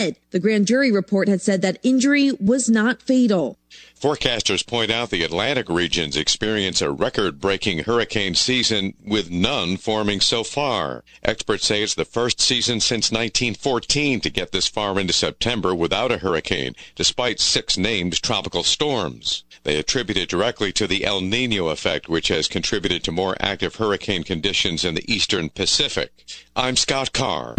The grand jury report had said that injury was not fatal. Forecasters point out the Atlantic regions experience a record-breaking hurricane season with none forming so far. Experts say it's the first season since 1914 to get this far into September without a hurricane, despite 6 named tropical storms. They attribute it directly to the El Nino effect, which has contributed to more active hurricane conditions in the eastern Pacific. I'm Scott Carr.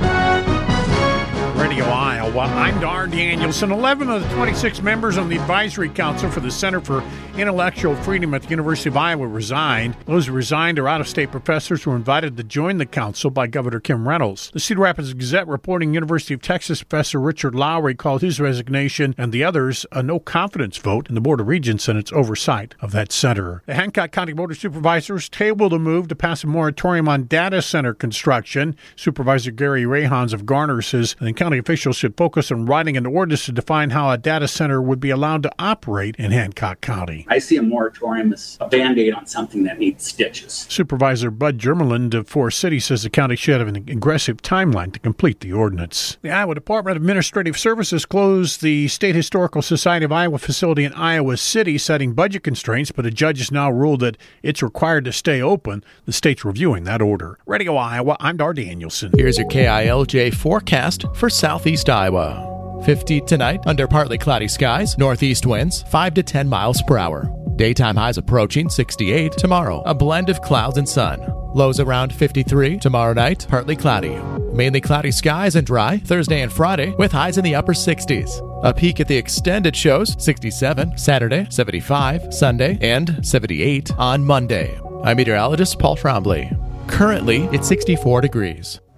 Radio Iowa. I'm Dar Danielson. 11 of the 26 members on the Advisory Council for the Center for Intellectual Freedom at the University of Iowa resigned. Those who resigned are out-of-state professors who were invited to join the council by Governor Kim Reynolds. The Cedar Rapids Gazette reporting University of Texas professor Richard Lowry called his resignation and the others a no-confidence vote in the Board of Regents and its oversight of that center. The Hancock County Board of Supervisors tabled a move to pass a moratorium on data center construction. Supervisor Gary Rahans of Garner says the county officials should focus on writing an ordinance to define how a data center would be allowed to operate in Hancock County. I see a moratorium as a Band-Aid on something that needs stitches. Supervisor Bud Germerland of Forest City says the county should have an aggressive timeline to complete the ordinance. The Iowa Department of Administrative Services closed the State Historical Society of Iowa facility in Iowa City, citing budget constraints, but a judge has now ruled that it's required to stay open. The state's reviewing that order. Radio Iowa, I'm Dar Danielson. Here's your KILJ forecast for Southeast Iowa. 50 tonight under partly cloudy skies, northeast winds 5 to 10 miles per hour. Daytime highs approaching 68 tomorrow, a blend of clouds and sun. Lows around 53 tomorrow night, partly cloudy. Mainly cloudy skies and dry Thursday and Friday with highs in the upper 60s. A peek at the extended shows 67 Saturday, 75 Sunday, and 78 on Monday. I'm meteorologist Paul Trombley. Currently, it's 64 degrees.